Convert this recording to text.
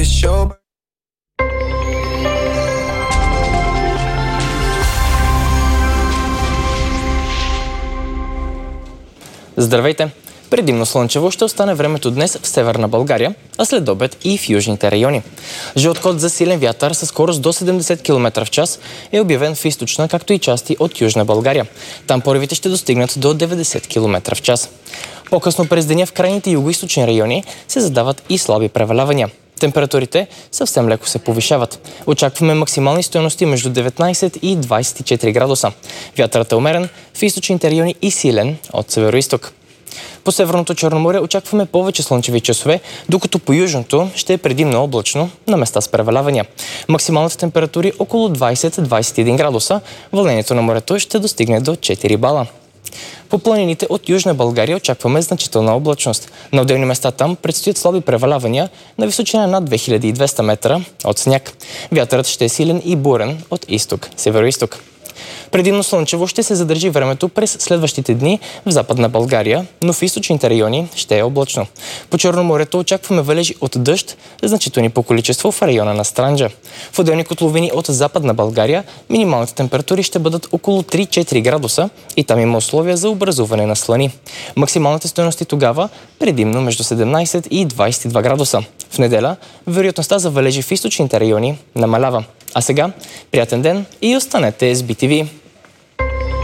It's your... Здравейте! Предимно слънчево ще остане времето днес в северна България, а след обед и в южните райони. Жълт код за силен вятър със скорост до 70 км в час е обявен в източна, както и части от южна България. Там поривите ще достигнат до 90 км в час. По-късно през деня в крайните югоизточни райони се задават и слаби превалявания. Температурите съвсем леко се повишават. Очакваме максимални стойности между 19 и 24 градуса. Вятърът е умерен в източните райони и силен от североизток. По Северното Черноморие очакваме повече слънчеви часове, докато по южното ще е предимно облачно, на места с превалявания. Максималната температура около 20-21 градуса. Вълнението на морето ще достигне до 4 бала. По планините от Южна България очакваме значителна облачност. На отделни места там предстоят слаби превалявания на височина над 2200 метра от сняг. Вятърът ще е силен и бурен от изток-североизток. Предимно слънчево ще се задържи времето през следващите дни в Западна България, но в източните райони ще е облачно. По Черноморието очакваме валежи от дъжд, значителни по количество в района на Странджа. В отделни котловини от Западна България минималните температури ще бъдат около 3-4 градуса и там има условия за образуване на слани. Максималните стойности тогава предимно между 17 и 22 градуса. В неделя вероятността за валежи в източните райони намалява. А сега приятен ден и останете с BTV!